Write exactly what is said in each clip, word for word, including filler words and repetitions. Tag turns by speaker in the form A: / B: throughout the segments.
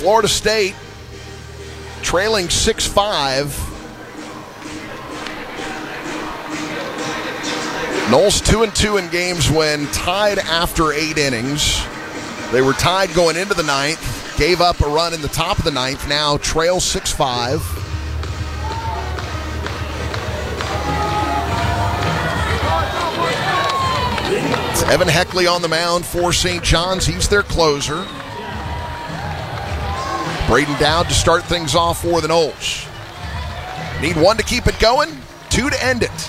A: Florida State trailing six five. Noles two and two in games when tied after eight innings. They were tied going into the ninth, gave up a run in the top of the ninth, now trail six five. It's Evan Heckley on the mound for Saint John's. He's their closer. Braden Dowd to start things off for the Noles. Need one to keep it going, two to end it.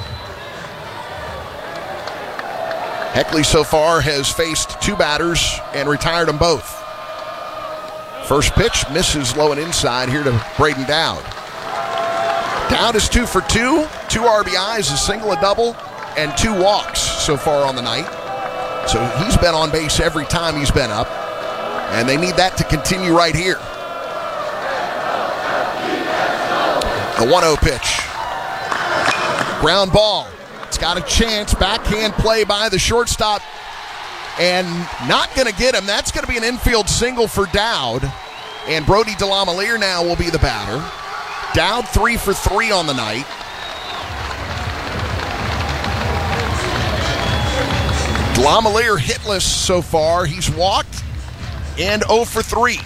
A: Heckley so far has faced two batters and retired them both. First pitch misses low and inside here to Braden Dowd. Dowd is two for two, two R B Is, a single, a double, and two walks so far on the night. So he's been on base every time he's been up, and they need that to continue right here. The one oh pitch. Ground ball. It's got a chance. Backhand play by the shortstop. And not going to get him. That's going to be an infield single for Dowd. And Brody DeLamielleure now will be the batter. Dowd three for three on the night. DeLamielleure hitless so far. He's walked and oh for three.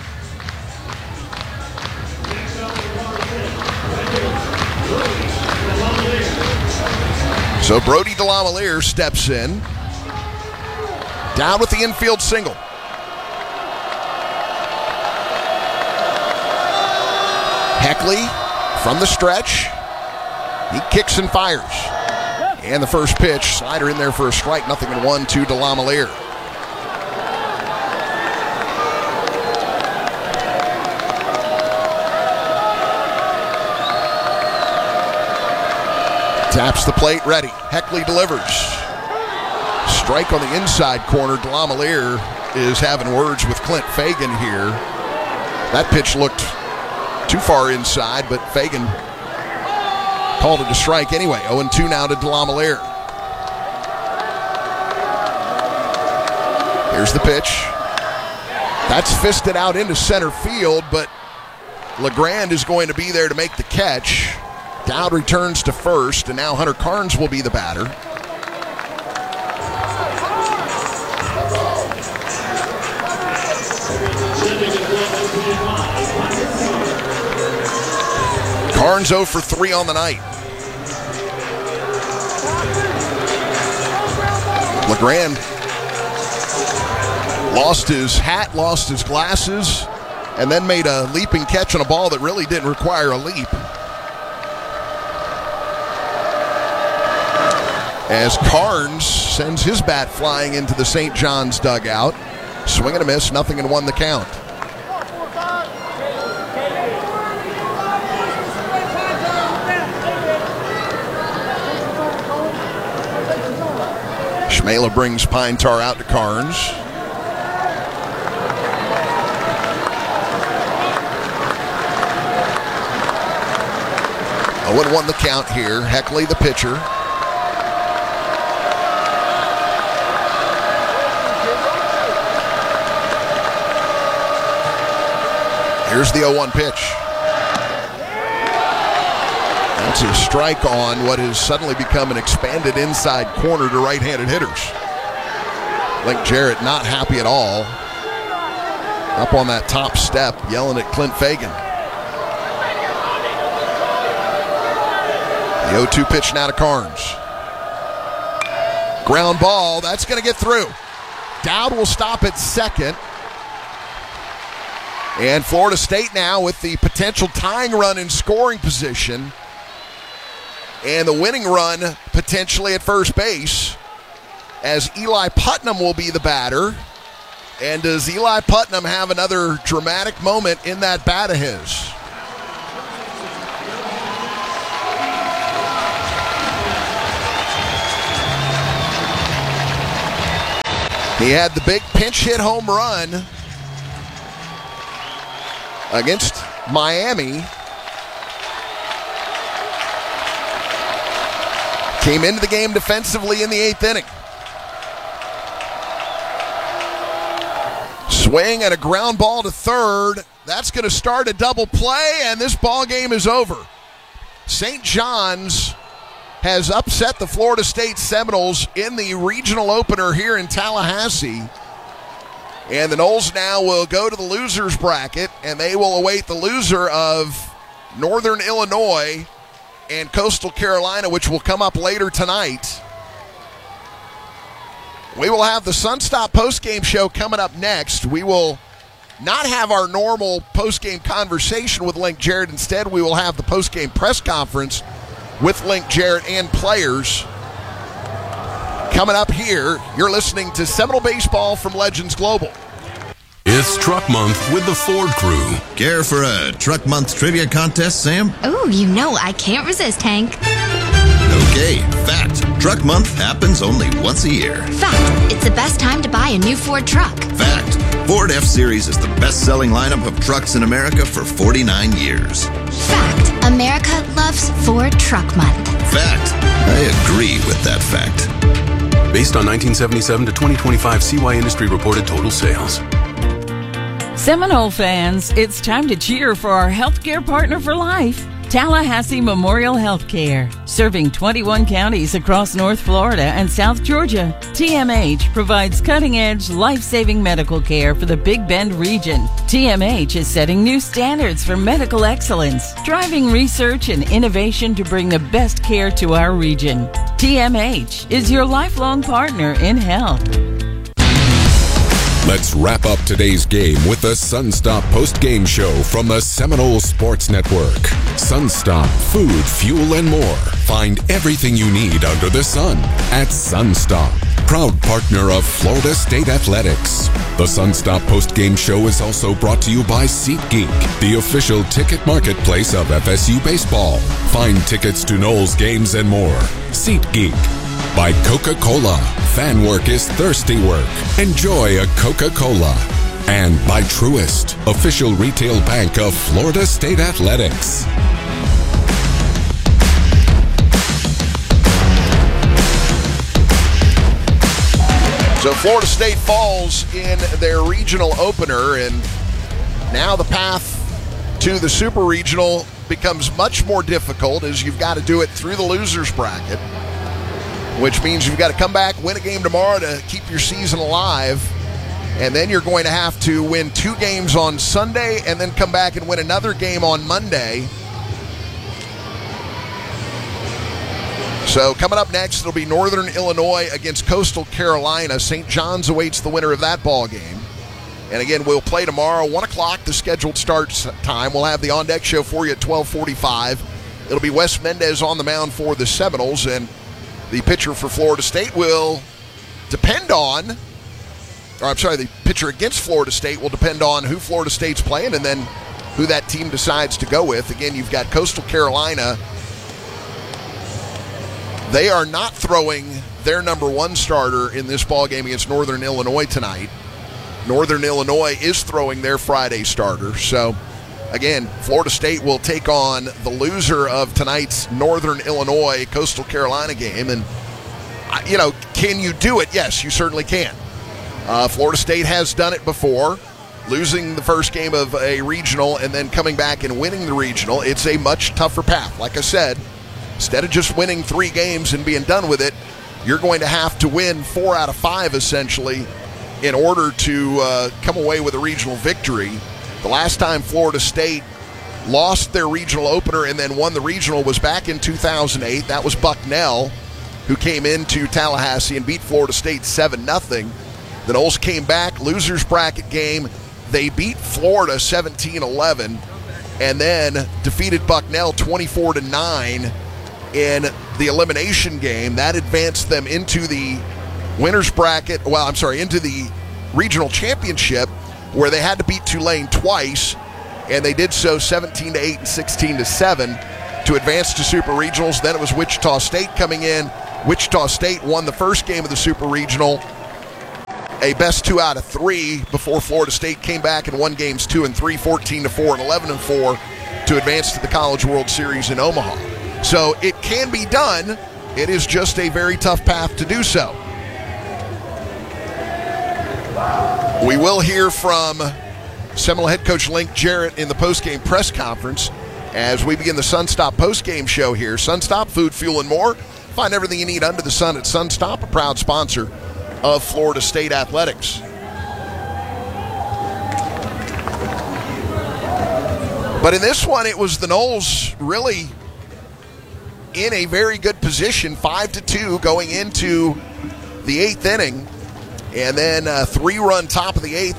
A: So Brody DeLamielleure steps in. Down with the infield single. Heckley from the stretch. He kicks and fires. And the first pitch, slider in there for a strike. Nothing in one to DeLamielleure. Taps the plate, ready. Heckley delivers. Strike on the inside corner. DeLamielleure is having words with Clint Fagan here. That pitch looked too far inside, but Fagan called it a strike anyway. oh and two now to DeLamielleure. Here's the pitch. That's fisted out into center field, but LeGrand is going to be there to make the catch. Dowd returns to first, and now Hunter Carnes will be the batter. Carnes oh for three on the night. LeGrand lost his hat, lost his glasses, and then made a leaping catch on a ball that really didn't require a leap. As Carnes sends his bat flying into the Saint John's dugout. Swing and a miss, nothing and one the count. Schmela brings Pine Tar out to Carnes. oh and one the count here. Heckley the pitcher. Here's the oh one pitch. That's a strike on what has suddenly become an expanded inside corner to right-handed hitters. Link Jarrett not happy at all. Up on that top step, yelling at Clint Fagan. The oh two pitch now to Carnes. Ground ball, that's going to get through. Dowd will stop at second. And Florida State now with the potential tying run in scoring position. And the winning run potentially at first base, as Eli Putnam will be the batter. And does Eli Putnam have another dramatic moment in that bat of his? He had the big pinch hit home run against Miami. Came into the game defensively in the eighth inning. Swing and a ground ball to third. That's going to start a double play, and this ball game is over. Saint John's has upset the Florida State Seminoles in the regional opener here in Tallahassee. And the Noles now will go to the losers bracket, and they will await the loser of Northern Illinois and Coastal Carolina, which will come up later tonight. We will have the Sunstop postgame show coming up next. We will not have our normal postgame conversation with Link Jarrett. Instead, we will have the postgame press conference with Link Jarrett and players. Coming up here, you're listening to Seminole Baseball from Legends Global.
B: It's Truck Month with the Ford Crew.
C: Care for a Truck Month trivia contest, Sam?
D: Oh, you know I can't resist, Hank.
C: Okay, fact. Truck Month happens only once a year.
D: Fact. It's the best time to buy a new Ford truck.
C: Fact. Ford F-Series is the best-selling lineup of trucks in America for forty-nine years.
D: Fact. America loves Ford Truck Month.
C: Fact. I agree with that fact.
B: Based on nineteen seventy-seven to twenty twenty-five C Y Industry reported total sales.
E: Seminole fans, it's time to cheer for our healthcare partner for life, Tallahassee Memorial Healthcare. Serving twenty-one counties across North Florida and South Georgia, T M H provides cutting-edge, life-saving medical care for the Big Bend region. T M H is setting new standards for medical excellence, driving research and innovation to bring the best care to our region. T M H is your lifelong partner in health.
F: Let's wrap up today's game with the Sunstop post-game show from the Seminole Sports Network. Sunstop, food, fuel, and more. Find everything you need under the sun at Sunstop, proud partner of Florida State Athletics. The Sunstop post-game show is also brought to you by SeatGeek, the official ticket marketplace of F S U baseball. Find tickets to Noles games and more. SeatGeek. By Coca-Cola. Fan work is thirsty work. Enjoy a Coca-Cola. And by Truist, official retail bank of Florida State Athletics.
A: So Florida State falls in their regional opener, and now the path to the Super Regional becomes much more difficult as you've got to do it through the losers bracket, which means you've got to come back, win a game tomorrow to keep your season alive, and then you're going to have to win two games on Sunday and then come back and win another game on Monday. So coming up next, it'll be Northern Illinois against Coastal Carolina. Saint John's awaits the winner of that ball game. And again, we'll play tomorrow, one o'clock, the scheduled start time. We'll have the On-Deck show for you at twelve forty-five. It'll be Wes Mendez on the mound for the Seminoles, and the pitcher for Florida State will depend on, or I'm sorry, the pitcher against Florida State will depend on who Florida State's playing and then who that team decides to go with. Again, you've got Coastal Carolina. They are not throwing their number one starter in this ballgame against Northern Illinois tonight. Northern Illinois is throwing their Friday starter. So, again, Florida State will take on the loser of tonight's Northern Illinois Coastal Carolina game. And, you know, can you do it? Yes, you certainly can. Uh, Florida State has done it before, losing the first game of a regional and then coming back and winning the regional. It's a much tougher path. Like I said, instead of just winning three games and being done with it, you're going to have to win four out of five, essentially, in order to uh, come away with a regional victory. The last time Florida State lost their regional opener and then won the regional was back in two thousand eight. That was Bucknell, who came into Tallahassee and beat Florida State seven nothing. The Noles came back, losers bracket game. They beat Florida seventeen eleven and then defeated Bucknell twenty-four to nine in the elimination game. That advanced them into the winners bracket, well, I'm sorry, into the regional championship, where they had to beat Tulane twice, and they did so seventeen to eight and sixteen to seven to advance to Super Regionals. Then it was Wichita State coming in. Wichita State won the first game of the Super Regional, a best two out of three, before Florida State came back and won games two and three, fourteen to four and eleven to four to advance to the College World Series in Omaha. So it can be done. It is just a very tough path to do so. We will hear from Seminole head coach Link Jarrett in the postgame press conference as we begin the Sunstop postgame show here. Sunstop, food, fuel, and more. Find everything you need under the sun at Sunstop, a proud sponsor of Florida State Athletics. But in this one, it was the Noles really in a very good position, five to two going into the eighth inning. And then a three-run top of the eighth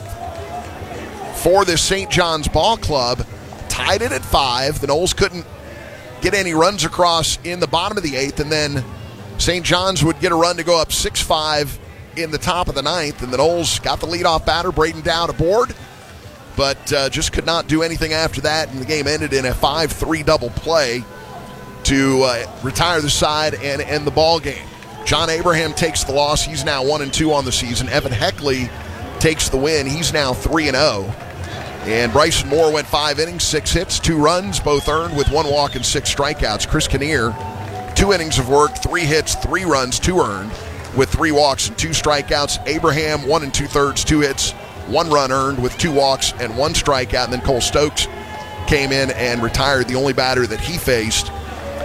A: for this Saint John's ball club. Tied it at five. The Noles couldn't get any runs across in the bottom of the eighth. And then Saint John's would get a run to go up six five in the top of the ninth. And the Noles got the leadoff batter, Braden Dowd, aboard. But uh, just could not do anything after that. And the game ended in a five three double play to uh, retire the side and end the ball game. John Abraham takes the loss. He's now one and two on the season. Evan Heckley takes the win. He's now three and oh. And Bryson Moore went five innings, six hits, two runs, both earned with one walk and six strikeouts. Chris Kinnear, two innings of work, three hits, three runs, two earned, with three walks and two strikeouts. Abraham, one and two-thirds, two hits, one run earned with two walks and one strikeout. And then Cole Stokes came in and retired, the only batter that he faced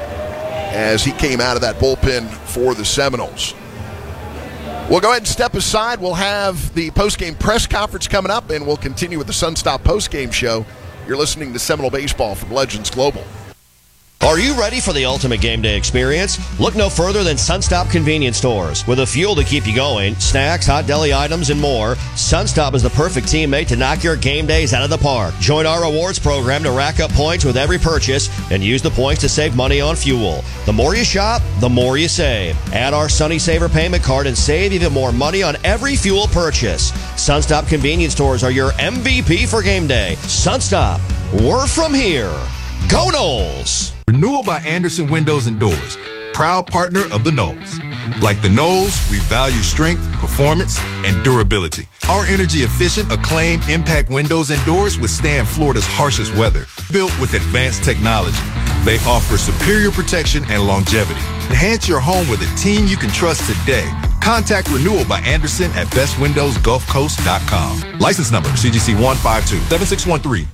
A: as he came out of that bullpen for the Seminoles. We'll go ahead and step aside. We'll have the postgame press conference coming up, and we'll continue with the Sunstop postgame show. You're listening to Seminole Baseball from Legends Global.
G: Are you ready for the ultimate game day experience? Look no further than Sunstop Convenience Stores. With a fuel to keep you going, snacks, hot deli items, and more, Sunstop is the perfect teammate to knock your game days out of the park. Join our rewards program to rack up points with every purchase and use the points to save money on fuel. The more you shop, the more you save. Add our Sunny Saver payment card and save even more money on every fuel purchase. Sunstop Convenience Stores are your M V P for game day. Sunstop, we're from here. Go Noles!
H: Renewal by Anderson Windows and Doors, proud partner of the Noles. Like the Noles, we value strength, performance, and durability. Our energy-efficient, acclaimed impact windows and doors withstand Florida's harshest weather. Built with advanced technology, they offer superior protection and longevity. Enhance your home with a team you can trust today. Contact Renewal by Anderson at best windows gulf coast dot com. License number C G C one five two seven six one three.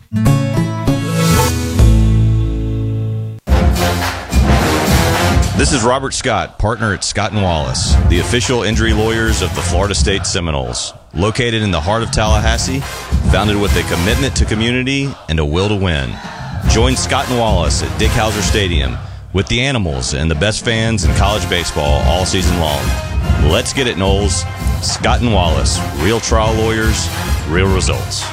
I: This is Robert Scott, partner at Scott and Wallace, the official injury lawyers of the Florida State Seminoles. Located in the heart of Tallahassee, founded with a commitment to community and a will to win. Join Scott and Wallace at Dick Hauser Stadium with the Animals and the best fans in college baseball all season long. Let's get it, Noles. Scott and Wallace, real trial lawyers, real results.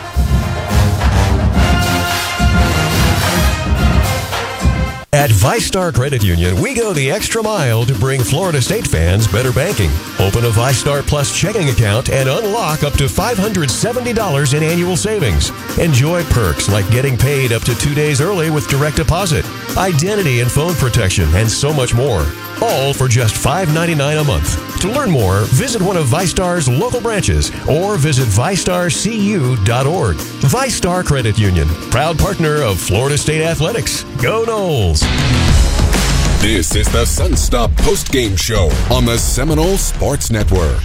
J: At VyStar Credit Union, we go the extra mile to bring Florida State fans better banking. Open a VyStar Plus checking account and unlock up to five hundred seventy dollars in annual savings. Enjoy perks like getting paid up to two days early with direct deposit, identity and phone protection, and so much more. All for just five ninety-nine a month. To learn more, visit one of VyStar's local branches or visit vi star c u dot org. VyStar Credit Union, proud partner of Florida State Athletics. Go Noles!
F: This is the Sunstop Post-Game Show on the Seminole Sports Network.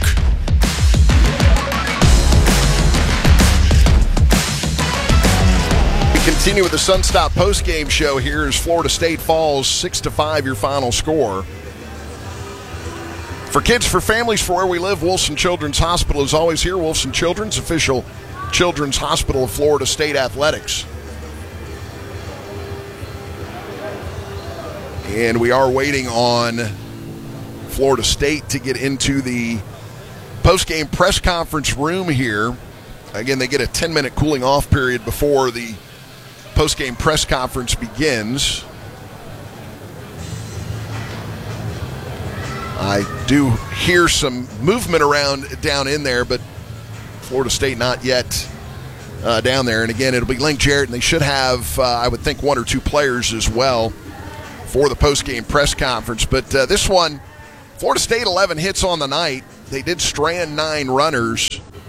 A: We continue with the Sunstop Post-Game Show here as Florida State falls six to five, your final score. For kids, for families, for where we live, Wilson Children's Hospital is always here. Wilson Children's, official Children's Hospital of Florida State Athletics. And we are waiting on Florida State to get into the post-game press conference room here. Again, they get a ten-minute cooling off period before the post-game press conference begins. I do hear some movement around down in there, but Florida State not yet uh, down there. And again, it'll be Link Jarrett, and they should have, uh, I would think, one or two players as well for the post-game press conference. But uh, this one, Florida State eleven hits on the night. They did strand nine runners.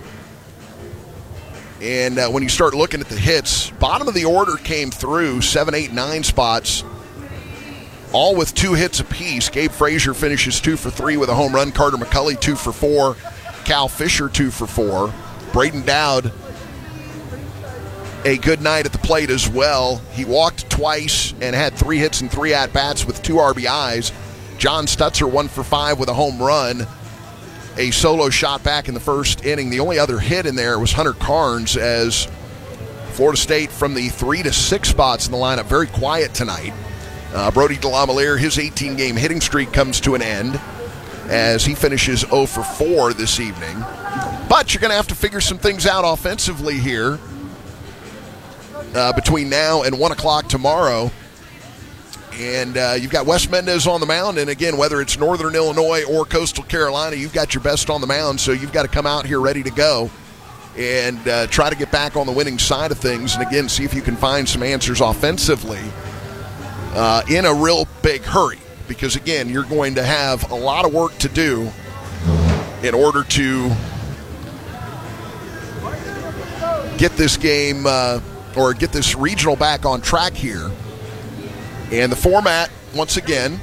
A: And uh, when you start looking at the hits, bottom of the order came through, seven, eight, nine spots, all with two hits apiece. Gabe Frazier finishes two for three with a home run. Carter McCulley, two for four. Cal Fisher, two for four. Braden Dowd, a good night at the plate as well. He walked twice and had three hits and three at-bats with two R B Is. John Stutzer, one for five with a home run. A solo shot back in the first inning. The only other hit in there was Hunter Carnes, as Florida State from the three to six spots in the lineup, very quiet tonight. Uh, Brody DeLamielleure, his eighteen-game hitting streak comes to an end as he finishes oh for four this evening. But you're going to have to figure some things out offensively here uh, between now and one o'clock tomorrow. And uh, you've got Wes Mendez on the mound, and again, whether it's Northern Illinois or Coastal Carolina, you've got your best on the mound, so you've got to come out here ready to go and uh, try to get back on the winning side of things, and again, see if you can find some answers offensively uh, in a real big hurry, because again, you're going to have a lot of work to do in order to get this game uh, or get this regional back on track here. And the format, once again,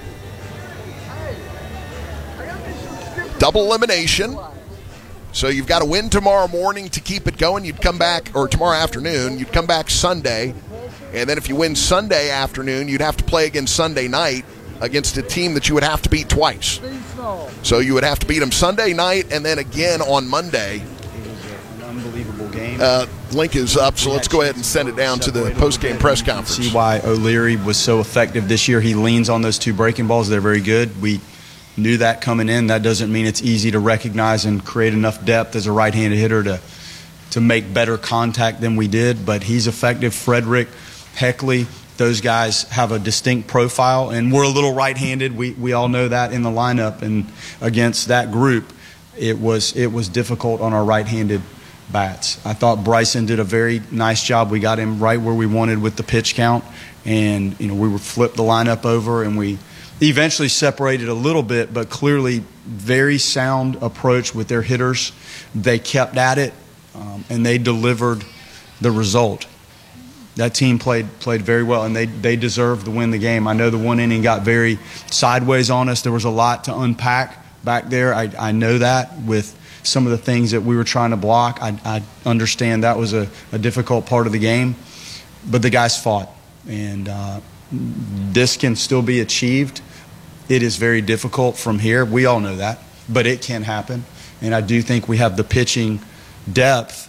A: double elimination. So you've got to win tomorrow morning to keep it going. You'd come back, or tomorrow afternoon, you'd come back Sunday. And then if you win Sunday afternoon, you'd have to play again Sunday night against a team that you would have to beat twice. So you would have to beat them Sunday night and then again on Monday.
K: Unbelievable game.
A: Uh, link is up, so let's go ahead and send it down to the post-game press conference.
K: See why O'Leary was so effective this year. He leans on those two breaking balls. They're very good. We knew that coming in. That doesn't mean it's easy to recognize and create enough depth as a right-handed hitter to to make better contact than we did, but he's effective. Frederick, Heckley, those guys have a distinct profile, and we're a little right-handed. We we all know that in the lineup, and against that group, it was it was difficult on our right-handed bats. I thought Bryson did a very nice job. We got him right where we wanted with the pitch count, and you know we were flipped the lineup over, and we eventually separated a little bit, but clearly very sound approach with their hitters. They kept at it, um, and they delivered the result. That team played played very well, and they they deserved to win the game. I know the one inning got very sideways on us. There was a lot to unpack back there. I, I know that with some of the things that we were trying to block. I, I understand that was a, a difficult part of the game, but the guys fought, and uh, this can still be achieved. It is very difficult from here. We all know that, but it can happen, and I do think we have the pitching depth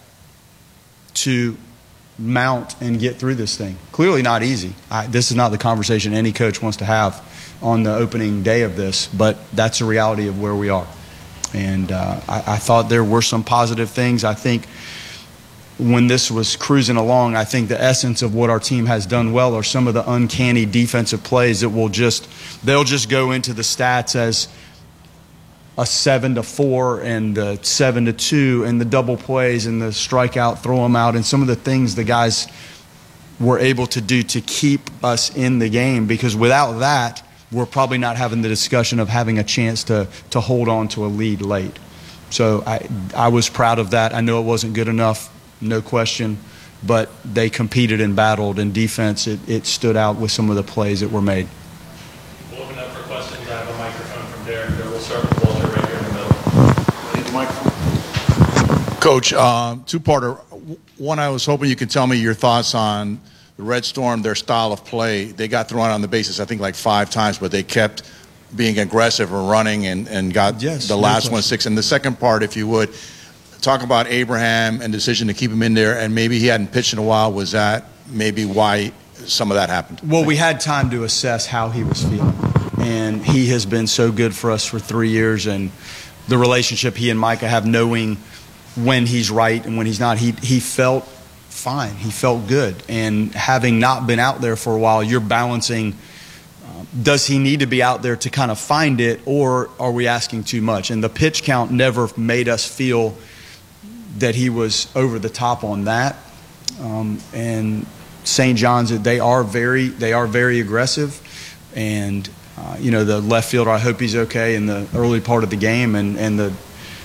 K: to mount and get through this thing. Clearly not easy. I, this is not the conversation any coach wants to have on the opening day of this, but that's the reality of where we are. And uh, I, I thought there were some positive things. I think when this was cruising along, I think the essence of what our team has done well are some of the uncanny defensive plays that will just, they'll just go into the stats as a seven to four and the seven to two and the double plays and the strikeout, throw them out, and some of the things the guys were able to do to keep us in the game, because without that, we're probably not having the discussion of having a chance to to hold on to a lead late. So I I was proud of that. I know it wasn't good enough, no question, but they competed and battled. In defense, it, it stood out with some of the plays that were made.
L: We'll open up for questions. I have a microphone from Derek. We'll start with Walter right here in the middle.
M: Microphone. Coach, um, two-parter. One, I was hoping you could tell me your thoughts on the Red Storm, their style of play. They got thrown on the bases, I think, like five times, but they kept being aggressive or running and, and got
K: yes,
M: the
K: no
M: last
K: question.
M: one six. And the second part, if you would, talk about Abraham and decision to keep him in there, and maybe he hadn't pitched in a while. Was that maybe why some of that happened?
K: Well, we had time to assess how he was feeling, and he has been so good for us for three years, and the relationship he and Micah have, knowing when he's right and when he's not, he he felt fine. He felt good. And having not been out there for a while, you're balancing, uh, does he need to be out there to kind of find it, or are we asking too much? And the pitch count never made us feel that he was over the top on that. Um, and Saint John's, they are very, they are very aggressive. And, uh, you know, the left fielder, I hope he's okay in the early part of the game. And, and the,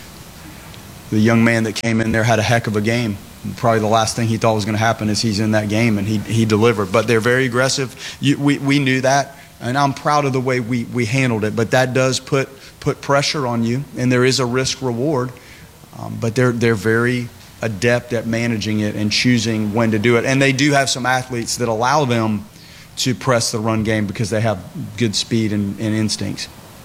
K: the young man that came in there had a heck of a game. Probably the last thing he thought was going to happen is he's in that game, and he he delivered. But they're very aggressive. You, we we knew that, and I'm proud of the way we, we handled it. But that does put put pressure on you, and there is a risk reward. Um, but they're they're very adept at managing it and choosing when to do it. And they do have some athletes that allow them to press the run game because they have good speed and, and instincts.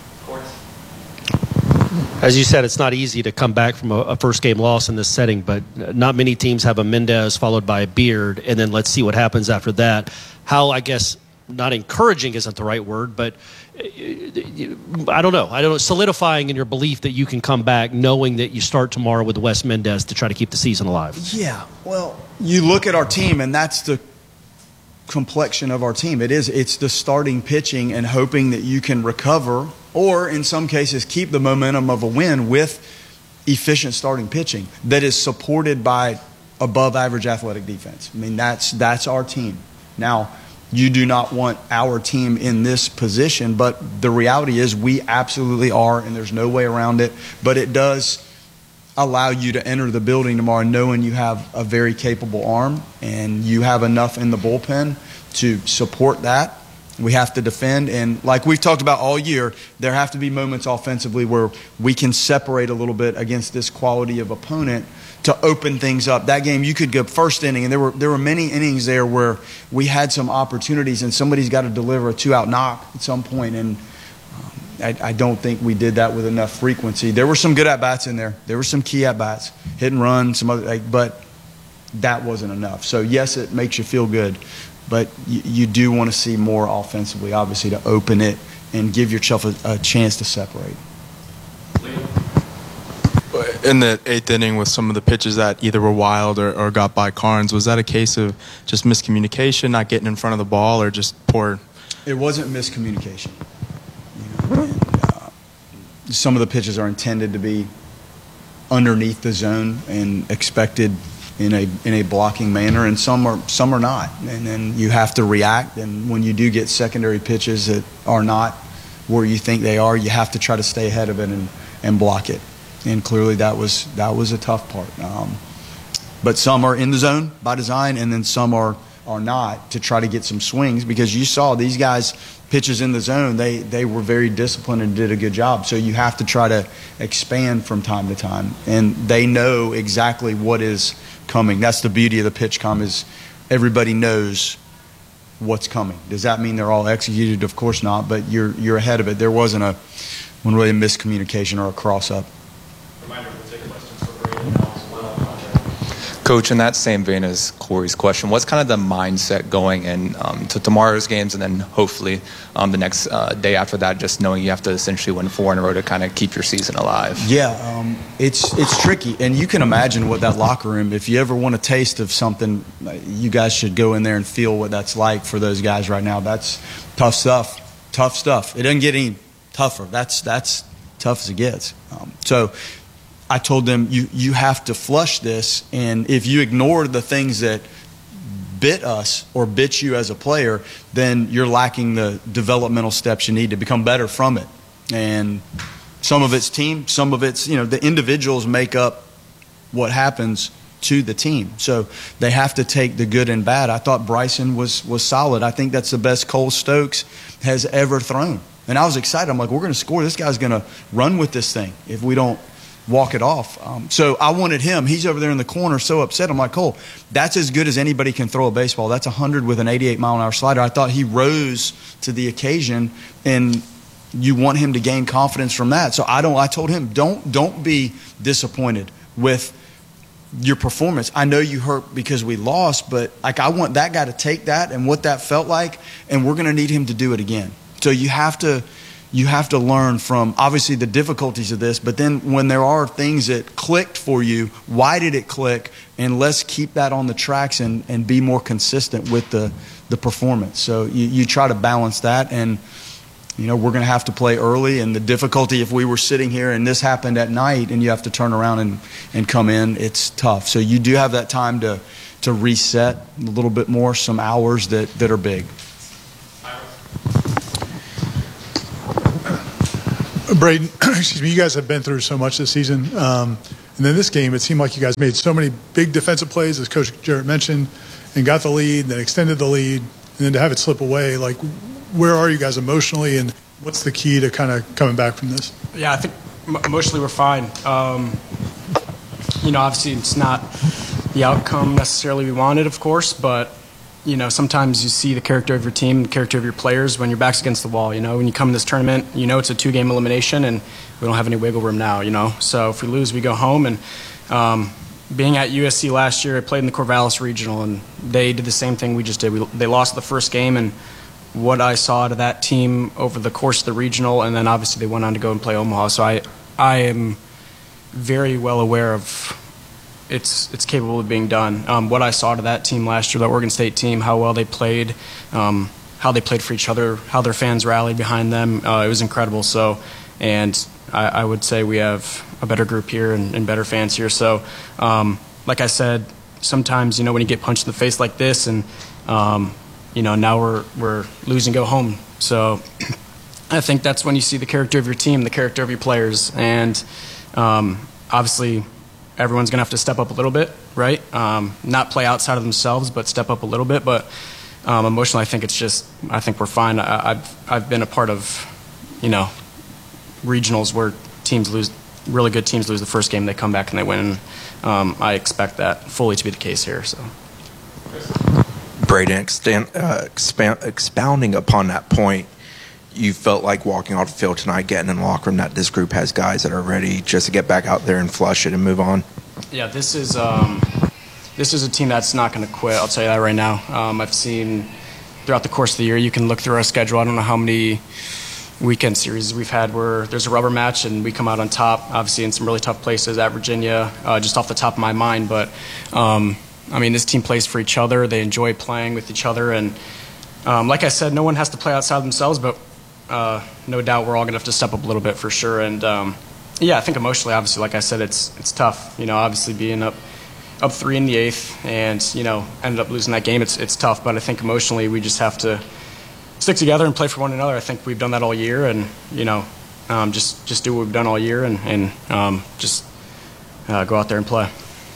N: As you said, it's not easy to come back from a, a first-game loss in this setting, but not many teams have a Mendez followed by a Beard, and then let's see what happens after that. How, I guess, not encouraging isn't the right word, but I don't know. I don't know. Solidifying in your belief that you can come back knowing that you start tomorrow with Wes Mendez to try to keep the season alive.
K: Yeah, well, you look at our team, and that's the complexion of our team. It is. It's the starting pitching and hoping that you can recover or, in some cases, keep the momentum of a win with efficient starting pitching that is supported by above-average athletic defense. I mean, that's that's our team. Now, you do not want our team in this position, but the reality is we absolutely are, and there's no way around it. But it does allow you to enter the building tomorrow knowing you have a very capable arm and you have enough in the bullpen to support that. We have to defend, and like we've talked about all year, there have to be moments offensively where we can separate a little bit against this quality of opponent to open things up. That game, you could go first inning, and there were there were many innings there where we had some opportunities, and somebody's got to deliver a two-out knock at some point, and um, I, I don't think we did that with enough frequency. There were some good at-bats in there. There were some key at-bats, hit and run, some other, like, but that wasn't enough. So, yes, it makes you feel good. But you, you do want to see more offensively, obviously, to open it and give yourself a, a chance to separate.
O: In the eighth inning with some of the pitches that either were wild or, or got by Carnes, was that a case of just miscommunication, not getting in front of the ball, or just poor?
K: It wasn't miscommunication. You know, and, uh, some of the pitches are intended to be underneath the zone and expected in a in a blocking manner, and some are some are not, and then you have to react. And when you do get secondary pitches that are not where you think they are, you have to try to stay ahead of it and, and block it. And clearly that was that was a tough part. Um, but some are in the zone by design, and then some are are not, to try to get some swings, because you saw these guys pitches in the zone, they they were very disciplined and did a good job. So you have to try to expand from time to time, and they know exactly what is coming. That's the beauty of the pitch com, is everybody knows what's coming. Does that mean they're all executed? Of course not, but you're you're ahead of it. There wasn't a one really a miscommunication or a cross up.
L: Reminder, we'll take questions for Brady now as well.
P: Coach, in that same vein as Corey's question, what's kind of the mindset going in um, to tomorrow's games, and then hopefully um, the next uh, day after that, just knowing you have to essentially win four in a row to kind of keep your season alive?
K: Yeah, um, it's it's tricky, and you can imagine what that locker room, if you ever want a taste of something, you guys should go in there and feel what that's like for those guys right now. That's tough stuff, tough stuff. It doesn't get any tougher. That's, that's tough as it gets. Um, so I told them, you, you have to flush this, and if you ignore the things that bit us or bit you as a player, then you're lacking the developmental steps you need to become better from it. And some of it's team, some of it's, you know, the individuals make up what happens to the team. So they have to take the good and bad. I thought Bryson was, was solid. I think that's the best Cole Stokes has ever thrown. And I was excited. I'm like, we're going to score. This guy's going to run with this thing if we don't walk it off. Um, so I wanted him. He's over there in the corner so upset. I'm like, Cole, that's as good as anybody can throw a baseball. That's one hundred with an eighty-eight mile an hour slider. I thought he rose to the occasion, and you want him to gain confidence from that. So I don't. I told him, don't don't be disappointed with your performance. I know you hurt because we lost, but like I want that guy to take that and what that felt like, and we're going to need him to do it again. So you have to you have to learn from obviously the difficulties of this, but then when there are things that clicked for you, why did it click? And let's keep that on the tracks and, and be more consistent with the, the performance. So you, you try to balance that, and you know, we're going to have to play early, and the difficulty if we were sitting here and this happened at night and you have to turn around and, and come in, it's tough. So you do have that time to, to reset a little bit more, some hours that, that are big.
Q: Braden, excuse me, you guys have been through so much this season. Um, and then this game, it seemed like you guys made so many big defensive plays, as Coach Jarrett mentioned, and got the lead, then extended the lead, and then to have it slip away. Like, where are you guys emotionally, and what's the key to kind of coming back from this?
R: Yeah, I think emotionally we're fine. Um, you know, obviously it's not the outcome necessarily we wanted, of course, but, you know, sometimes you see the character of your team, the character of your players when your back's against the wall. You know, when you come in this tournament, you know it's a two-game elimination, and we don't have any wiggle room now, you know. So if we lose, we go home. And um, being at U S C last year, I played in the Corvallis Regional, and they did the same thing we just did. We, they lost the first game, and what I saw to that team over the course of the regional, and then obviously they went on to go and play Omaha. So I, I am very well aware of it's it's capable of being done. Um, what I saw to that team last year, that Oregon State team, how well they played, um, how they played for each other, how their fans rallied behind them, uh, it was incredible. So, and I, I would say we have a better group here and, and better fans here. So, um, like I said, sometimes, you know, when you get punched in the face like this, and um, you know, now we're we're losing, go home. So, I think that's when you see the character of your team, the character of your players, and um, obviously everyone's going to have to step up a little bit, right? Um, not play outside of themselves, but step up a little bit. But um, emotionally, I think it's just, I think we're fine. I, I've I've been a part of, you know, regionals where teams lose, really good teams lose the first game, they come back and they win. And, um, I expect that fully to be the case here. So,
S: Braden, extend, uh, expand, expounding upon that point, you felt like walking off the field tonight, getting in the locker room, that this group has guys that are ready just to get back out there and flush it and move on?
R: Yeah, this is um, this is a team that's not going to quit. I'll tell you that right now. Um, I've seen throughout the course of the year, you can look through our schedule. I don't know how many weekend series we've had where there's a rubber match and we come out on top, obviously in some really tough places at Virginia, uh, just off the top of my mind. But, um, I mean, this team plays for each other. They enjoy playing with each other. And um, like I said, no one has to play outside themselves, but Uh, no doubt we're all going to have to step up a little bit for sure. And, um, yeah, I think emotionally, obviously, like I said, it's it's tough. You know, obviously being up up three in the eighth and, you know, ended up losing that game, it's it's tough. But I think emotionally we just have to stick together and play for one another. I think we've done that all year and, you know, um, just, just do what we've done all year and, and um, just uh, go out there and play.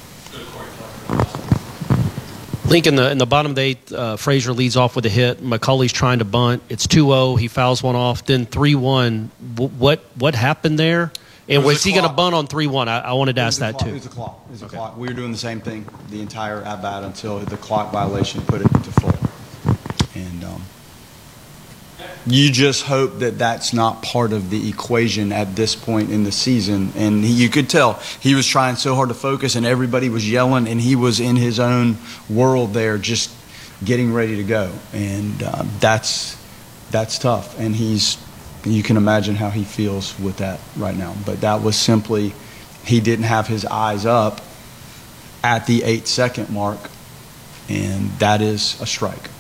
N: Link, in the in the bottom of the eighth, uh, Frazier leads off with a hit. McCulley's trying to bunt. It's two oh. He fouls one off. Then three one. W- what what happened there? And was, was he going to bunt on three one? I, I wanted to ask that,
K: clock.
N: too.
K: It was a clock. It was a
N: Okay.
K: clock. We were doing the same thing the entire at-bat until the clock violation put it to full. And um, you just hope that that's not part of the equation at this point in the season. And he, you could tell he was trying so hard to focus, and everybody was yelling, and he was in his own world there just getting ready to go. And uh, that's that's tough. And he's you can imagine how he feels with that right now. But that was simply he didn't have his eyes up at the eight-second mark, and that is a strike.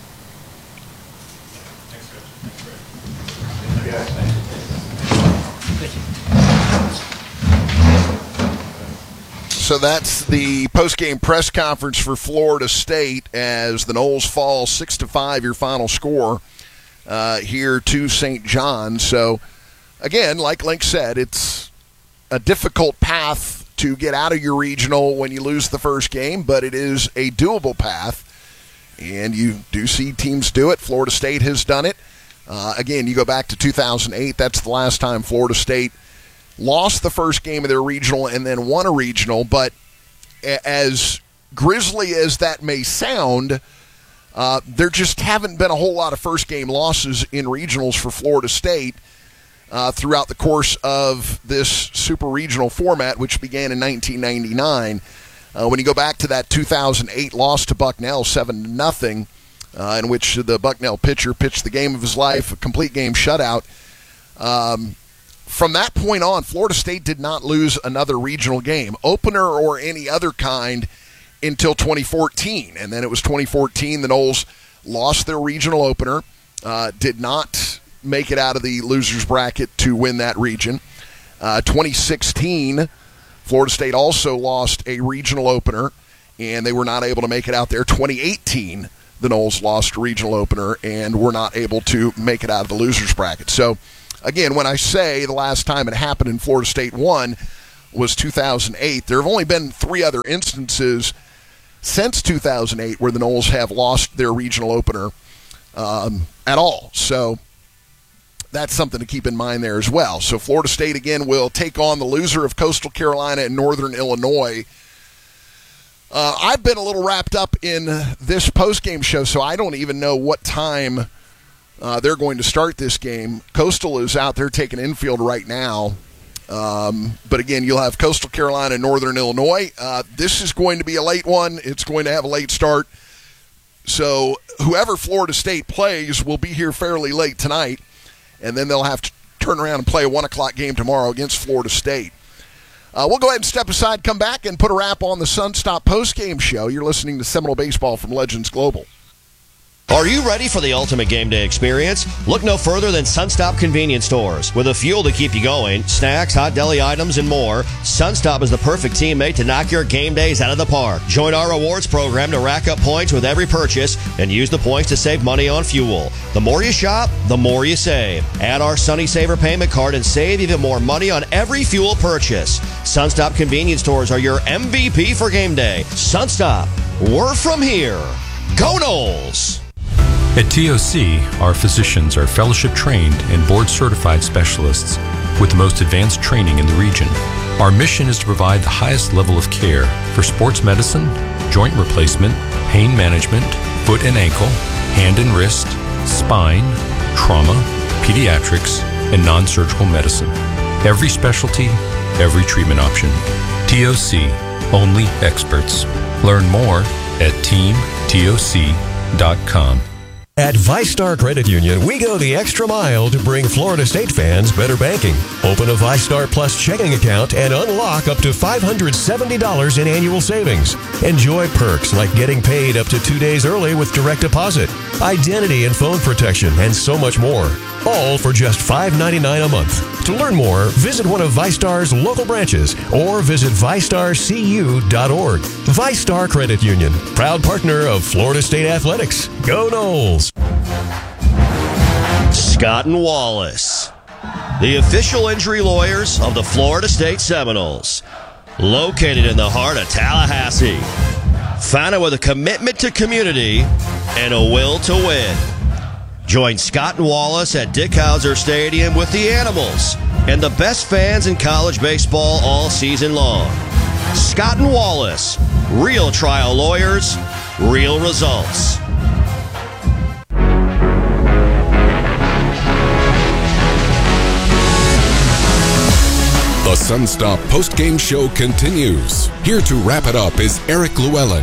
A: So that's the post-game press conference for Florida State as the Noles fall six to five, your final score uh, here to Saint John. So, again, like Link said, it's a difficult path to get out of your regional when you lose the first game, but it is a doable path, and you do see teams do it. Florida State has done it. Uh, again, you go back to two thousand eight, that's the last time Florida State lost the first game of their regional and then won a regional. But as grisly as that may sound, uh, there just haven't been a whole lot of first game losses in regionals for Florida State uh, throughout the course of this super regional format, which began in nineteen ninety-nine. Uh, when you go back to that two thousand eight loss to Bucknell, seven to nothing, uh, in which the Bucknell pitcher pitched the game of his life, a complete game shutout. Um, From that point on, Florida State did not lose another regional game, opener or any other kind, until twenty fourteen. And then it was twenty fourteen, the Noles lost their regional opener, uh, did not make it out of the loser's bracket to win that region. Uh, twenty sixteen, Florida State also lost a regional opener, and they were not able to make it out there. twenty eighteen, the Noles lost a regional opener and were not able to make it out of the loser's bracket. So, again, when I say the last time it happened and Florida State won was two thousand eight, there have only been three other instances since two thousand eight where the Noles have lost their regional opener um, at all. So, that's something to keep in mind there as well. So Florida State, again, will take on the loser of Coastal Carolina and Northern Illinois. Uh, I've been a little wrapped up in this postgame show, so I don't even know what time uh, they're going to start this game. Coastal is out there taking infield right now. Um, but again, you'll have Coastal Carolina and Northern Illinois. Uh, this is going to be a late one. It's going to have a late start. So whoever Florida State plays will be here fairly late tonight, and then they'll have to turn around and play a one o'clock game tomorrow against Florida State. Uh, we'll go ahead and step aside, come back, and put a wrap on the Sunstop postgame show. You're listening to Seminole Baseball from Legends Global.
G: Are you ready for the ultimate game day experience? Look no further than Sunstop Convenience Stores. With a fuel to keep you going, snacks, hot deli items, and more, Sunstop is the perfect teammate to knock your game days out of the park. Join our rewards program to rack up points with every purchase and use the points to save money on fuel. The more you shop, the more you save. Add our Sunny Saver payment card and save even more money on every fuel purchase. Sunstop Convenience Stores are your M V P for game day. Sunstop, we're from here. Go Noles!
T: At T O C, our physicians are fellowship-trained and board-certified specialists with the most advanced training in the region. Our mission is to provide the highest level of care for sports medicine, joint replacement, pain management, foot and ankle, hand and wrist, spine, trauma, pediatrics, and non-surgical medicine. Every specialty, every treatment option. T O C, only experts. Learn more at team T O C dot com.
J: At ViStar Credit Union, we go the extra mile to bring Florida State fans better banking. Open a ViStar Plus checking account and unlock up to five hundred seventy dollars in annual savings. Enjoy perks like getting paid up to two days early with direct deposit, identity and phone protection, and so much more. All for just five ninety-nine a month. To learn more, visit one of ViStar's local branches or visit vi star c u dot org. ViStar Credit Union, proud partner of Florida State Athletics. Go Noles!
G: Scott and Wallace, the official injury lawyers of the Florida State Seminoles, located in the heart of Tallahassee, founded with a commitment to community and a will to win. Join Scott and Wallace at Dick Howser Stadium with the Animals and the best fans in college baseball all season long. Scott and Wallace, real trial lawyers, real results.
F: The Sunstop postgame show continues. Here to wrap it up is Eric Llewellyn.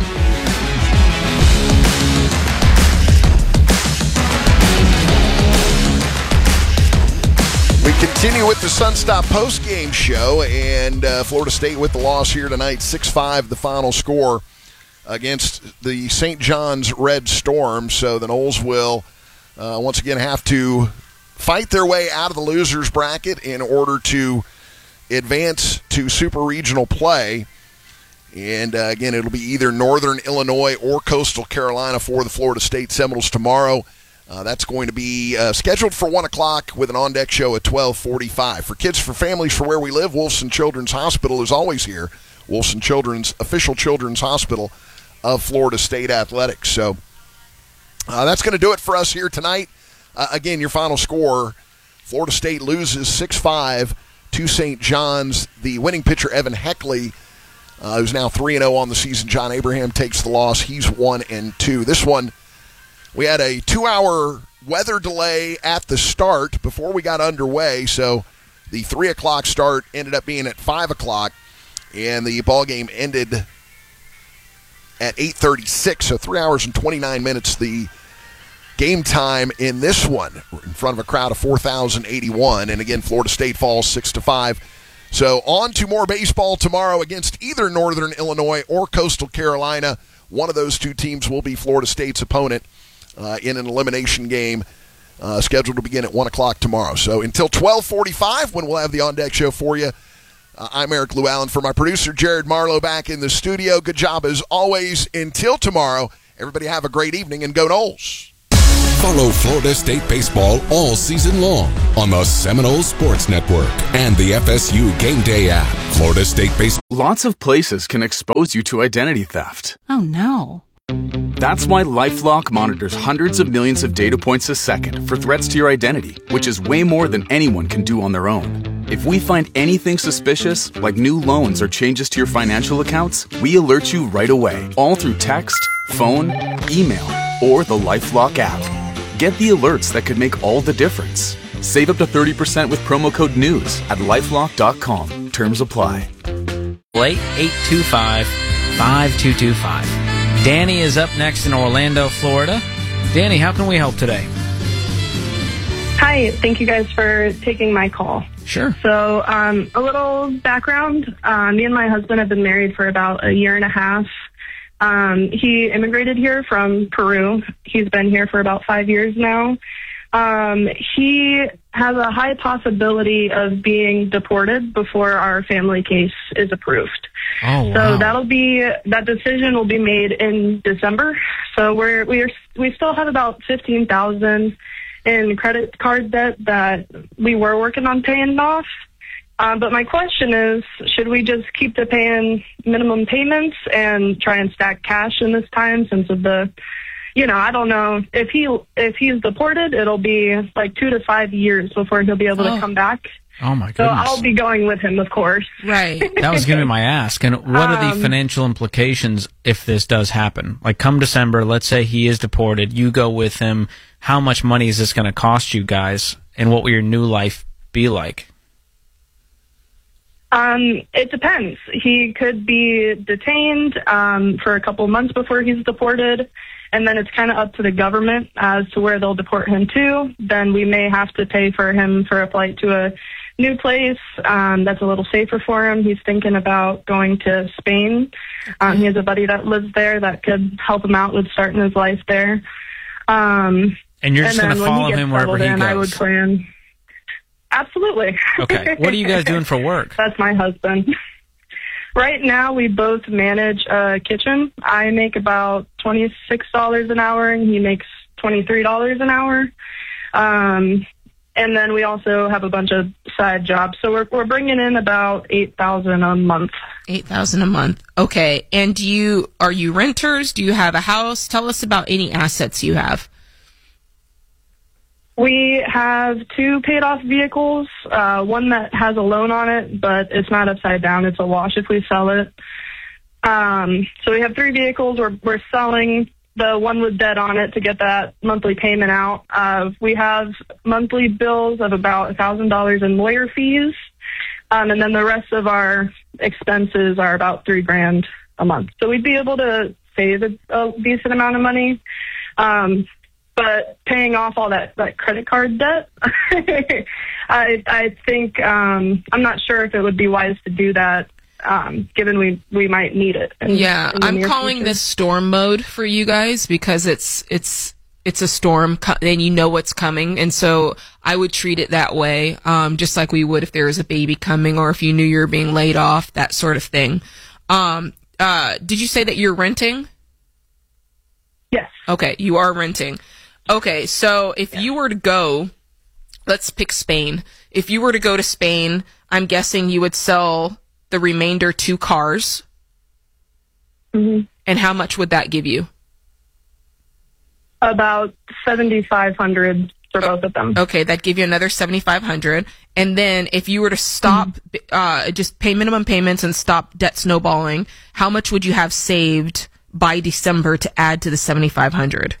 A: We continue with the Sunstop postgame show, and uh, Florida State with the loss here tonight, six five the final score against the Saint John's Red Storm. So the Noles will uh, once again have to fight their way out of the losers bracket in order to advance to super regional play. And uh, again, it'll be either Northern Illinois or Coastal Carolina for the Florida State Seminoles tomorrow. Uh, that's going to be uh, scheduled for one o'clock with an on-deck show at twelve forty-five. For Kids for Families for Where We Live, Wolfson Children's Hospital is always here. Wolfson Children's, official children's hospital of Florida State Athletics. So uh, that's going to do it for us here tonight. Uh, again, your final score, Florida State loses six five to Saint John's. The winning pitcher, Evan Heckley, uh, who's now three and oh on the season. John Abraham takes the loss. He's one and two. This one, we had a two-hour weather delay at the start before we got underway, so the three o'clock start ended up being at five o'clock, and the ball game ended at eight thirty-six, so three hours and twenty-nine minutes the game time in this one, in front of a crowd of four thousand eighty-one, and again, Florida State falls six to five. So on to more baseball tomorrow against either Northern Illinois or Coastal Carolina. One of those two teams will be Florida State's opponent uh, in an elimination game uh, scheduled to begin at one o'clock tomorrow. So until twelve forty-five, when we'll have the on-deck show for you, uh, I'm Eric Llewellyn. For my producer, Jared Marlowe, back in the studio. Good job as always. Until tomorrow, everybody have a great evening and go Noles.
F: Follow Florida State baseball all season long on the Seminole Sports Network and the F S U Game Day app. Florida State baseball.
U: Lots of places can expose you to identity theft.
V: Oh, no.
U: That's why LifeLock monitors hundreds of millions of data points a second for threats to your identity, which is way more than anyone can do on their own. If we find anything suspicious, like new loans or changes to your financial accounts, we alert you right away, all through text, phone, email, or the LifeLock app. Get the alerts that could make all the difference. Save up to thirty percent with promo code NEWS at lifelock dot com. Terms apply.
V: eight two five, five two two five. Danny is up next in Orlando, Florida. Danny, how can we help today?
W: Hi, thank you guys for taking my call.
V: Sure.
W: So, um, a little background. Uh, me and my husband have been married for about a year and a half. Um, he immigrated here from Peru. He's been here for about five years now. Um, he has a high possibility of being deported before our family case is approved.
V: Oh, wow.
W: So that'll be, that decision will be made in December. So we're, we are, we still have about fifteen thousand in credit card debt that we were working on paying off. Um, but my question is, should we just keep the paying minimum payments and try and stack cash in this time since of the, you know, I don't know if he, if he's deported, it'll be like two to five years before he'll be able
V: Oh.
W: to come back.
V: Oh, my
W: So
V: goodness.
W: I'll be going with him, of course.
X: Right.
V: That was going to be my ask. And what are the
W: Um,
V: financial implications if this does happen? Like, come December, let's say he is deported, you go with him. How much money is this going to cost you guys? And what will your new life be like?
W: Um, it depends. He could be detained um, for a couple months before he's deported, and then it's kind of up to the government as to where they'll deport him to. Then we may have to pay for him for a flight to a new place um, that's a little safer for him. He's thinking about going to Spain. Um, he has a buddy that lives there that could help him out with starting his life there. Um,
V: And you're just
W: then
V: going to
W: when
V: follow
W: gets
V: him wherever
W: settled
V: he
W: in, I would
V: goes.
W: plan. Absolutely.
V: Okay. What are you guys doing for work?
W: That's my husband. Right now, we both manage a kitchen. I make about twenty-six dollars an hour, and he makes twenty-three dollars an hour. Um, and then we also have a bunch of side jobs. So we're we're bringing in about eight thousand dollars a month.
X: eight thousand dollars a month. Okay. And do you, are you renters? Do you have a house? Tell us about any assets you have.
W: We have two paid-off vehicles, uh, one that has a loan on it, but it's not upside down. It's a wash if we sell it. Um, so we have three vehicles. We're, we're selling the one with debt on it to get that monthly payment out. Uh, we have monthly bills of about one thousand dollars in lawyer fees, um, and then the rest of our expenses are about three grand a month. So we'd be able to save a, a decent amount of money. Um, But paying off all that, that credit card debt, I I think um, I'm not sure if it would be wise to do that, um, given we, we might need it. in-
X: Yeah,
W: in the
X: I'm
W: near
X: calling
W: future.
X: this storm mode for you guys because it's it's it's a storm co- and you know what's coming, and so I would treat it that way, um, just like we would if there was a baby coming or if you knew you were being laid off, that sort of thing. Um, uh, did you say that you're renting?
W: Yes.
X: Okay, you are renting. Okay, so if you were to go, let's pick Spain. If you were to go to Spain, I'm guessing you would sell the remainder two cars.
W: Mm-hmm.
X: And how much would that give you?
W: About seventy-five hundred dollars for both of them.
X: Okay, that'd give you another seventy-five hundred dollars. And then if you were to stop, uh, just pay minimum payments and stop debt snowballing, how much would you have saved by December to add to the seventy-five hundred dollars?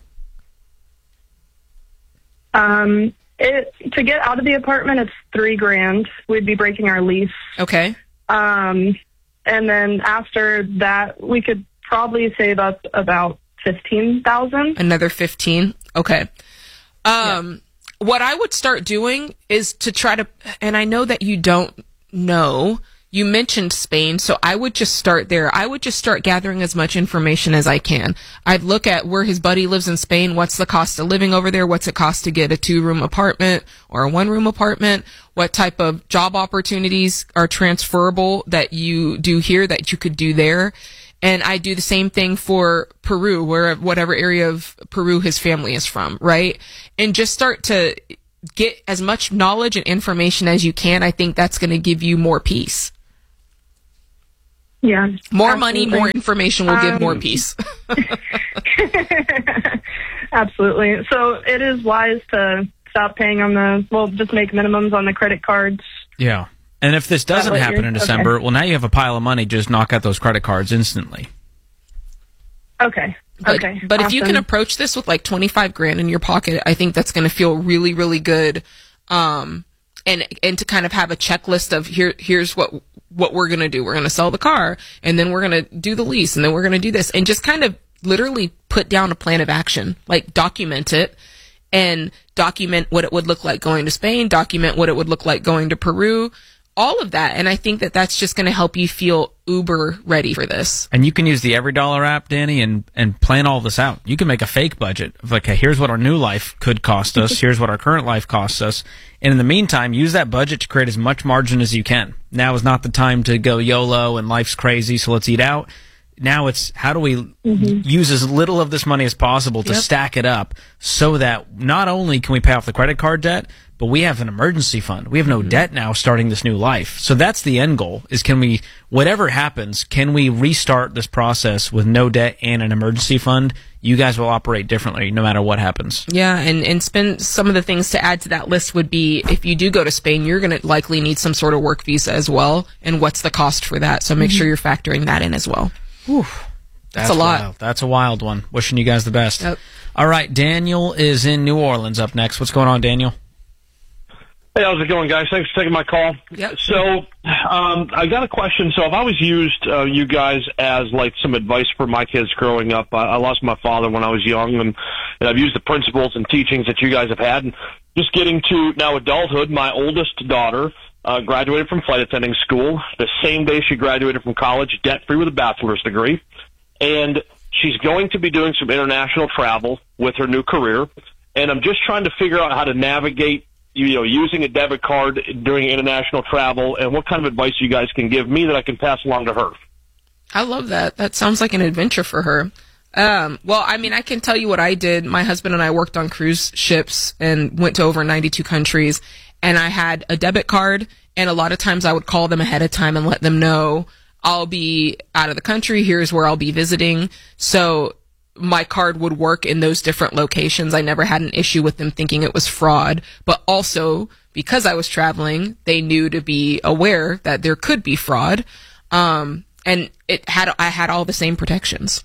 W: Um, it, to get out of the apartment, it's three grand. We'd be breaking our lease.
X: Okay.
W: Um, and then after that, we could probably save up about fifteen thousand.
X: Another fifteen. Okay. Um, what I would start doing is to try to, and I know that you don't know, you mentioned Spain, so I would just start there. I would just start gathering as much information as I can. I'd look at where his buddy lives in Spain. What's the cost of living over there? What's it cost to get a two-room apartment or a one-room apartment? What type of job opportunities are transferable that you do here that you could do there? And I do the same thing for Peru, where whatever area of Peru his family is from, right? And just start to get as much knowledge and information as you can. I think that's going to give you more peace.
W: Yeah.
X: More
W: absolutely.
X: money, more information will give more
W: Um,
X: peace.
W: Absolutely. So it is wise to stop paying on the, well, just make minimums on the credit cards.
V: Yeah. And if this doesn't
W: what
V: happen
W: you're-
V: in December,
W: okay.
V: well, now you have a pile of money. Just knock out those credit cards instantly.
W: Okay.
X: But,
W: okay.
X: but if you can
W: Awesome.
X: approach this with like twenty-five grand in your pocket, I think that's going to feel really, really good. Um, and, and to kind of have a checklist of here, here's what, what we're going to do. We're going to sell the car, and then we're going to do the lease, and then we're going to do this, and just kind of literally put down a plan of action, like document it and document what it would look like going to Spain, document what it would look like going to Peru, all of that. And I think that that's just going to help you feel uber ready for this.
V: And you can use the Every Dollar app, Danny, and, and plan all this out. You can make a fake budget of like, okay, here's what our new life could cost us. Here's what our current life costs us. And in the meantime, use that budget to create as much margin as you can. Now is not the time to go YOLO and life's crazy, so let's eat out. Now it's how do we mm-hmm. use as little of this money as possible to
X: Yep.
V: stack it up so that not only can we pay off the credit card debt, but we have an emergency fund. We have no mm-hmm. debt now starting this new life. So that's the end goal is can we, whatever happens, can we restart this process with no debt and an emergency fund? You guys will operate differently no matter what happens.
X: Yeah, and, and spend some of the things to add to that list would be if you do go to Spain, you're going to likely need some sort of work visa as well. And what's the cost for that? So make
V: Mhm.
X: sure you're factoring that in as well.
V: Whew.
X: That's, That's a lot.
V: Wild. That's a wild one. Wishing you guys the best.
X: Yep.
V: All right, Daniel is in New Orleans up next. What's going on, Daniel?
B: Hey, how's it going, guys? Thanks for taking my call.
X: Yep.
B: So, um, I got a question. So, I've always used uh, you guys as like some advice for my kids growing up. I, I lost my father when I was young, and, and I've used the principles and teachings that you guys have had. And just getting to now adulthood, my oldest daughter uh, graduated from flight attending school. The same day she graduated from college, debt-free with a bachelor's degree. And she's going to be doing some international travel with her new career. And I'm just trying to figure out how to navigate you know, using a debit card during international travel, and what kind of advice you guys can give me that I can pass along to her.
X: I love that. That sounds like an adventure for her. Um, well, I mean, I can tell you what I did. My husband and I worked on cruise ships and went to over ninety-two countries, and I had a debit card, and a lot of times I would call them ahead of time and let them know I'll be out of the country. Here's where I'll be visiting. So my card would work in those different locations. I never had an issue with them thinking it was fraud, but also because I was traveling, they knew to be aware that there could be fraud. Um, and it had, I had all the same protections.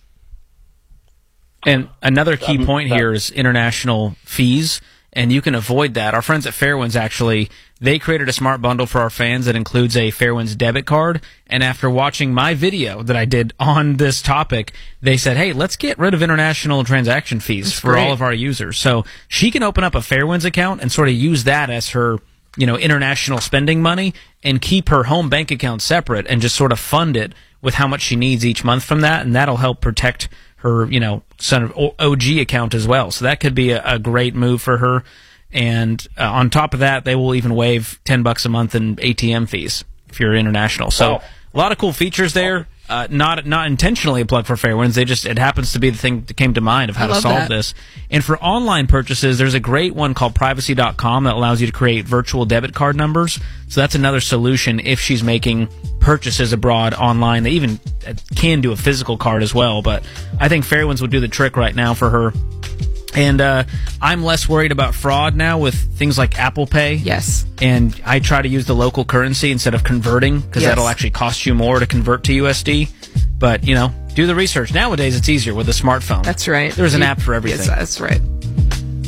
V: And another key point here is international fees, and you can avoid that. Our friends at Fairwinds actually, they created a smart bundle for our fans that includes a Fairwinds debit card, and after watching my video that I did on this topic, they said, hey, let's get rid of international transaction fees
X: That's
V: for
X: great.
V: all of our users. So she can open up a Fairwinds account and sort of use that as her, you know, international spending money and keep her home bank account separate and just sort of fund it with how much she needs each month from that, and that'll help protect her, you know, sort of O G account as well. So that could be a, a great move for her. And uh, on top of that, they will even waive ten bucks a month in A T M fees if you're international. So a lot of cool features there. Uh, not not intentionally a plug for Fairwinds. They just it happens to be the thing that came to mind of how
X: I
V: to
X: love
V: solve
X: that.
V: this. And for online purchases, there's a great one called privacy dot com that allows you to create virtual debit card numbers. So that's another solution if she's making purchases abroad online. They even uh, can do a physical card as well, but I think Fairwinds would do the trick right now for her. And uh, I'm less worried about fraud now with things like Apple Pay.
X: Yes.
V: And I try to use the local currency instead of converting because
X: Yes.
V: that'll actually cost you more to convert to U S D. But, you know, do the research. Nowadays, it's easier with a smartphone.
X: That's right.
V: There's an
X: You-
V: app for everything.
X: Yes, that's right.